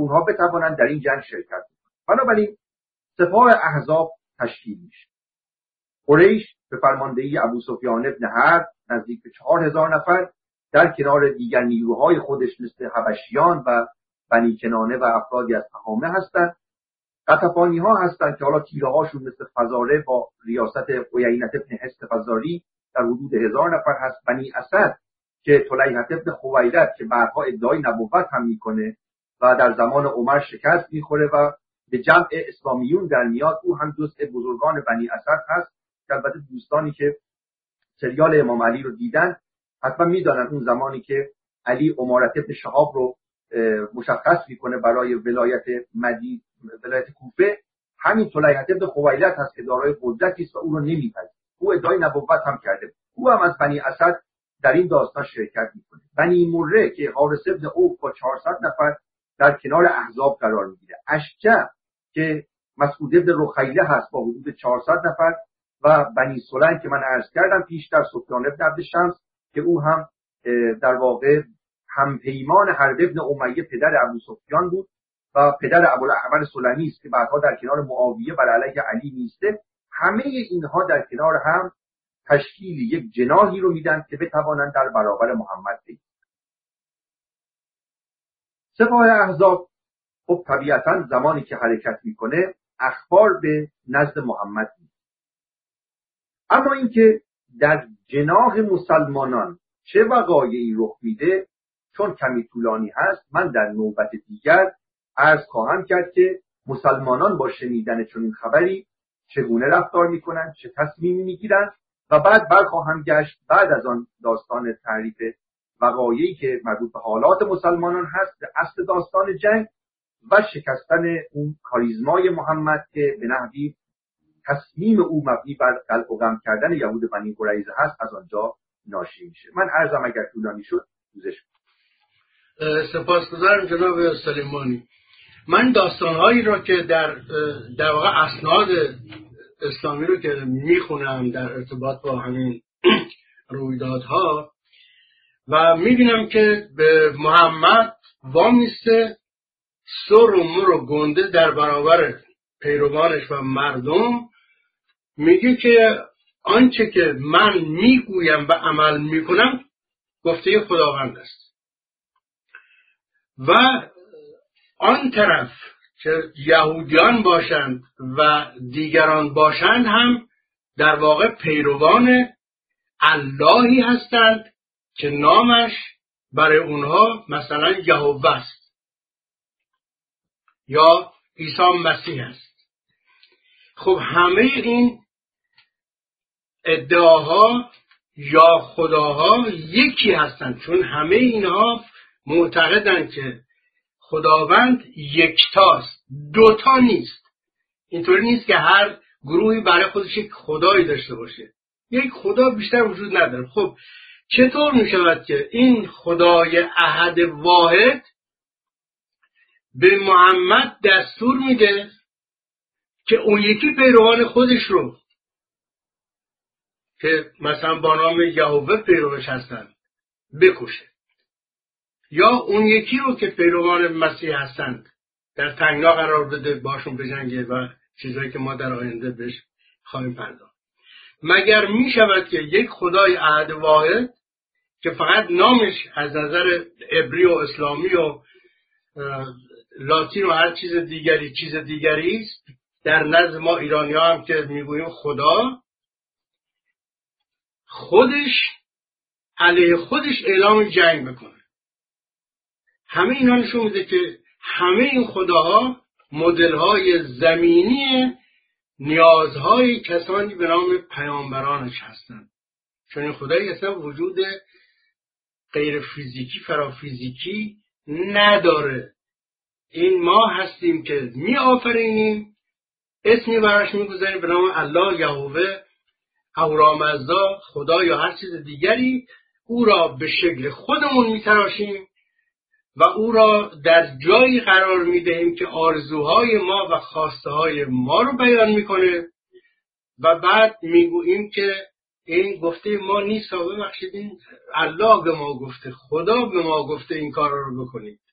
اونها بتوانند در این جنگ شرکت کنند. بنابراین سپاه احزاب تشکیل میشه. قریش به فرماندهی ابوسفیان بن حرب نزدیک به 4000 نفر در کنار دیگر نیروهای خودش مثل حبشیان و بنی کنانه و افرادی از تهامه هستند. غطفانی ها هستند که حالا تیره هاشون مثل فزاره با ریاست عیینة بن حصن فزاری در حدود 1000 نفر هست. بنی اسد که طلیحة بن خویلد که بعدها ادعای نبوت هم میکنه و در زمان عمر شکست میخوره و به جمع اسلامیون در میاد، او هم جزء بزرگان بنی اسد هست که البته دوستانی که سریال امام علی رو دیدن حتما میدانن اون زمانی که علی امارت ابن شهاب رو مشخص میکنه برای ولایت کوفه، همین طلیحة بن خویلد هست که دارای قدرتی است و او رو نمیپذیره. او ادعای نبوت هم کرده. او هم از بنی اسد در این داستان شرکت میکنه. بنی مره که حارث بن عوف با 400 نفر در کنار احزاب قرار میگیره. اشجع که مسعود بن رخیله هست با حدود 400 نفر و بنی سلیم که من عرض کردم پیشتر سفیان بن عبد شمس که او هم در واقع همپیمان حرب بن امیه پدر ابو سفیان بود و پدر ابوالاحمر سلمی است که بعدها در کنار معاویه بر علیه علی میسته. همه اینها در کنار هم تشکیل یک جناحی رو میدن که بتوانند در برابر محمد بایستند. سپاه احزاب خب طبیعتا زمانی که حرکت میکنه اخبار به نزد محمد میده. اما اینکه در جناح مسلمانان چه وقایعی رخ میده چون کمی طولانی هست، من در نوبت دیگر عرض خواهم کرد که مسلمانان با شنیدن چنین خبری چگونه رفتار میکنند، چه تصمیمی میگیرند و بعد برخواهم گشت بعد از آن داستان تعریف وقایعی که مربوط به حالات مسلمانان هست به اصل داستان جنگ و شکستن اون کاریزمای محمد که به نحوی تصمیم او مبنی بر قلع و قم کردن یهود بنی قریظه هست از آنجا ناشی میشه. من عرضم اگر طولانی شد پوزش سپاسگزارم جناب سلیمانی. من داستانهایی را که در واقع اسناد اسلامی رو که میخونم در ارتباط با همین رویدادها و میبینم که به محمد وامیسته سر و مر و گنده در برابر پیروانش و مردم میگه که آنچه که من میگویم و عمل میکنم گفته خداوند است و آن طرف که یهودیان باشند و دیگران باشند هم در واقع پیروان اللهی هستند که نامش برای اونها مثلا یهوه است یا عیسی مسیح است. خب همه این ادعاها یا خداها یکی هستند، چون همه اینها معتقدند که خداوند یکتاست، دوتا نیست. اینطوری نیست که هر گروهی برای خودش یک خدایی داشته باشه، یک خدا بیشتر وجود نداره. خب چطور می شود که این خدای احد واحد به محمد دستور میده که اون یکی پیروان خودش رو که مثلا با نام یهوه پیروش هستن بکشه، یا اون یکی رو که پیروان مسیح هستند در تنگنا قرار بده باشون بجنگه و چیزایی که ما در آینده بهش خواهیم پرداخت؟ مگر می شود که یک خدای احد واحد که فقط نامش از نظر عبری و اسلامی و لاتین و هر چیز دیگری است، در نزد ما ایرانی ها هم که میگوییم خدا، خودش علیه خودش اعلام جنگ بکنه؟ همه اینا نشون میده که همه این خداها مدل‌های زمینی نیازهای کسانی به نام پیامبرانش هستند، چون این خدایی اصلا وجود غیر فیزیکی فرافیزیکی نداره. این ما هستیم که می آفرینیم، اسمی براش میگذاریم به نام الله، یهوه، اهورامزدا، خدا یا هر چیز دیگری، او را به شکل خودمون میتراشیم و او را در جایی قرار میدهیم که آرزوهای ما و خواسته های ما رو بیان میکنه و بعد میگوییم که این گفته ما نیست، ببخشید این الله به ما گفته، خدا به ما گفته این کار رو بکنیم.